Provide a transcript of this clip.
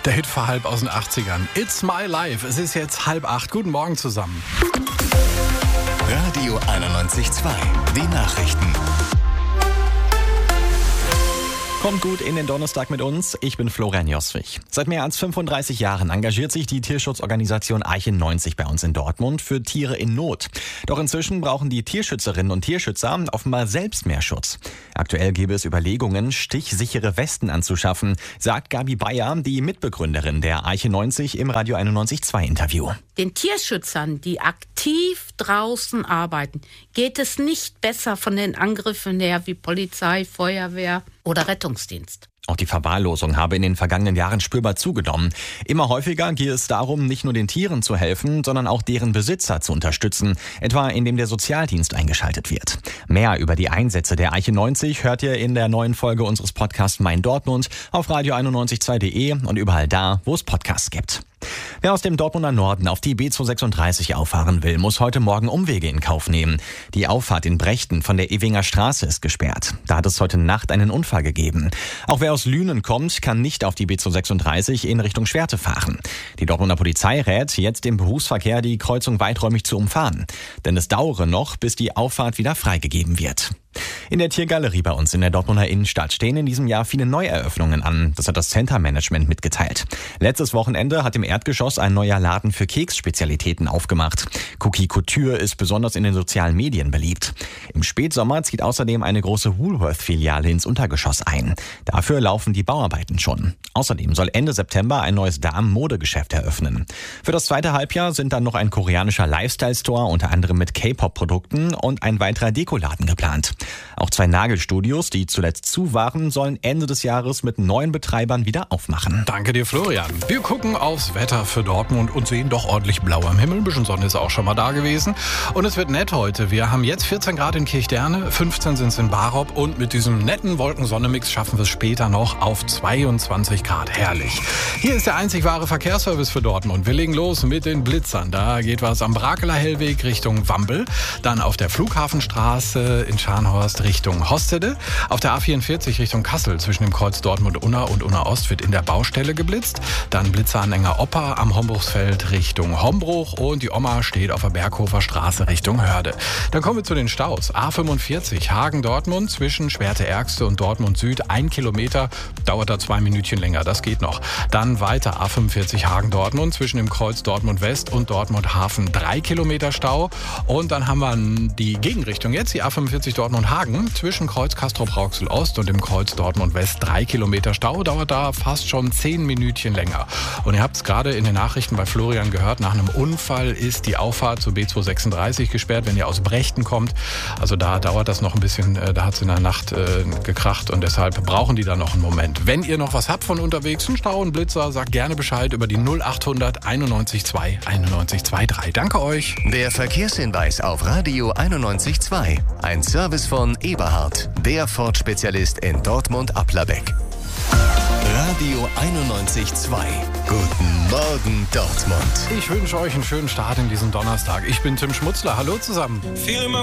Der Hit vor halb aus den 80ern. It's my life. Es ist jetzt 7:30. Guten Morgen zusammen. Radio 91.2. Die Nachrichten. Kommt gut in den Donnerstag mit uns. Ich bin Florian Joswig. Seit mehr als 35 Jahren engagiert sich die Tierschutzorganisation Arche 90 bei uns in Dortmund für Tiere in Not. Doch inzwischen brauchen die Tierschützerinnen und Tierschützer offenbar selbst mehr Schutz. Aktuell gäbe es Überlegungen, stichsichere Westen anzuschaffen, sagt Gabi Bayer, die Mitbegründerin der Arche 90 im Radio 91.2 Interview. Den Tierschützern, die aktiv draußen arbeiten, geht es nicht besser von den Angriffen her wie Polizei, Feuerwehr oder Rettungsdienst. Auch die Verwahrlosung habe in den vergangenen Jahren spürbar zugenommen. Immer häufiger gehe es darum, nicht nur den Tieren zu helfen, sondern auch deren Besitzer zu unterstützen, etwa indem der Sozialdienst eingeschaltet wird. Mehr über die Einsätze der Arche 90 hört ihr in der neuen Folge unseres Podcasts Mein Dortmund auf radio912.de und überall da, wo es Podcasts gibt. Wer aus dem Dortmunder Norden auf die B236 auffahren will, muss heute Morgen Umwege in Kauf nehmen. Die Auffahrt in Brechten von der Ewinger Straße ist gesperrt. Da hat es heute Nacht einen Unfall gegeben. Auch wer aus Lünen kommt, kann nicht auf die B236 in Richtung Schwerte fahren. Die Dortmunder Polizei rät, jetzt im Berufsverkehr die Kreuzung weiträumig zu umfahren. Denn es dauere noch, bis die Auffahrt wieder freigegeben wird. In der Tiergalerie bei uns in der Dortmunder Innenstadt stehen in diesem Jahr viele Neueröffnungen an. Das hat das Center Management mitgeteilt. Letztes Wochenende hat im Erdgeschoss ein neuer Laden für Keksspezialitäten aufgemacht. Cookie Couture ist besonders in den sozialen Medien beliebt. Im Spätsommer zieht außerdem eine große Woolworth-Filiale ins Untergeschoss ein. Dafür laufen die Bauarbeiten schon. Außerdem soll Ende September ein neues Damen-Modegeschäft eröffnen. Für das zweite Halbjahr sind dann noch ein koreanischer Lifestyle-Store, unter anderem mit K-Pop-Produkten, und ein weiterer Dekoladen geplant. Auch 2 Nagelstudios, die zuletzt zu waren, sollen Ende des Jahres mit neuen Betreibern wieder aufmachen. Danke dir, Florian. Wir gucken aufs Wetter für Dortmund und sehen doch ordentlich blau am Himmel. Ein bisschen Sonne ist auch schon mal da gewesen. Und es wird nett heute. Wir haben jetzt 14 Grad in Kirchderne, 15 sind es in Barop. Und mit diesem netten Wolken-Sonne-Mix schaffen wir es später noch auf 22 Grad. Herrlich. Hier ist der einzig wahre Verkehrsservice für Dortmund. Wir legen los mit den Blitzern. Da geht was am Brakeler Hellweg Richtung Wampel. Dann auf der Flughafenstraße in Scharnhorst Richtung Hostede. Auf der A44 Richtung Kassel zwischen dem Kreuz Dortmund-Unna und Unna-Ost wird in der Baustelle geblitzt. Dann Blitzeranhänger Opa am Hombruchsfeld Richtung Hombruch und die Oma steht auf der Berghofer Straße Richtung Hörde. Dann kommen wir zu den Staus. A45 Hagen-Dortmund zwischen Schwerte-Ergste und Dortmund Süd. 1 Kilometer, dauert da 2 Minütchen länger, das geht noch. Dann weiter A45 Hagen-Dortmund zwischen dem Kreuz Dortmund-West und Dortmund-Hafen 3 Kilometer Stau. Und dann haben wir die Gegenrichtung jetzt, die A45 Dortmund-Hagen zwischen Kreuz Castrop-Rauxel-Ost und dem Kreuz Dortmund-West 3 Kilometer Stau, dauert da fast schon 10 Minütchen länger. Und ihr habt es gerade in den Nachrichten bei Florian gehört, nach einem Unfall ist die Auffahrt zur B236 gesperrt, wenn ihr aus Brechten kommt. Also da dauert das noch ein bisschen, da hat es in der Nacht gekracht und deshalb brauchen die da noch einen Moment. Wenn ihr noch was habt von unterwegs, einen Stau, einen Blitzer, sagt gerne Bescheid über die 0800 91 2 91 23. Danke euch. Der Verkehrshinweis auf Radio 91.2. Ein Service von Eberhard, der Ford-Spezialist in Dortmund-Applerbeck. Radio 91.2. Guten Morgen, Dortmund. Ich wünsche euch einen schönen Start in diesen Donnerstag. Ich bin Tim Schmutzler. Hallo zusammen.